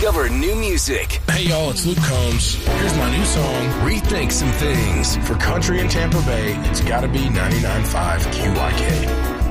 Discover new music. Hey y'all, it's Luke Combs. Here's my new song, Rethink some things. for country in Tampa Bay. It's gotta be 99.5 QYK.